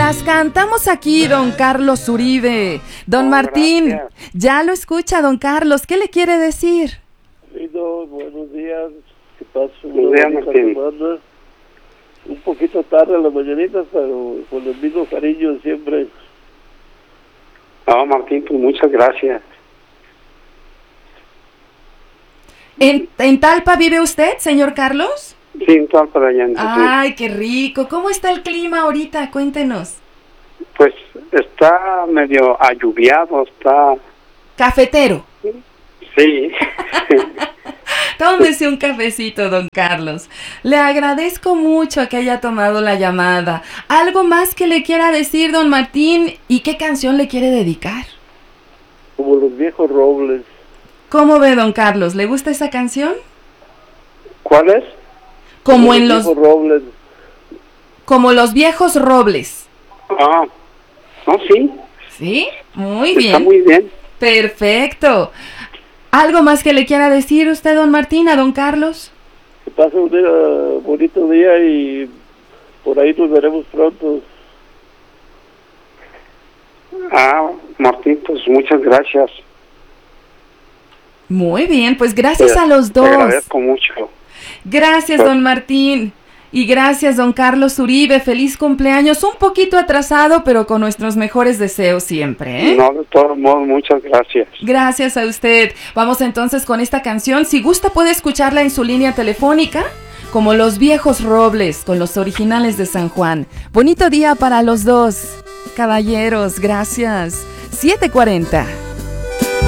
las cantamos aquí, don Carlos Uribe. Don Martín, gracias. ya lo escucha, don Carlos. ¿Qué le quiere decir? Lindo, buenos días. Que pase Buenos una días, bonita Martín. semana. Un poquito tarde a la mañanita, pero con el mismo cariño siempre. No, Martín, pues muchas gracias. ¿En Talpa vive usted, señor Carlos? Sí, en Talpa de Allende, sí. Ay, qué rico. ¿Cómo está el clima ahorita? Cuéntenos. Pues está medio alluviado, está... Cafetero. Sí. Tómese un cafecito, don Carlos. Le agradezco mucho que haya tomado la llamada. ¿Algo más que le quiera decir, don Martín? ¿Y qué canción le quiere dedicar? Como los viejos robles. ¿Cómo ve, don Carlos? ¿Le gusta esa canción? ¿Cuál es? Como en los los... viejos robles. Como los viejos robles. Ah, no, sí. ¿Sí? Muy Está bien. muy bien. Perfecto. ¿Algo más que le quiera decir usted, don Martín, a don Carlos? Que pase un bonito día y por ahí nos veremos pronto. Ah, Martín, pues muchas gracias. Muy bien, pues gracias a los Te dos. agradezco mucho. Gracias, don Martín. Y gracias, don Carlos Uribe. Feliz cumpleaños. Un poquito atrasado, pero con nuestros mejores deseos siempre, ¿eh? No, de todos modos, muchas gracias. Gracias a usted. Vamos entonces con esta canción. Si gusta, puede escucharla en su línea telefónica, como Los Viejos Robles, con los originales de San Juan. Bonito día para los dos. Caballeros, gracias. 7:40.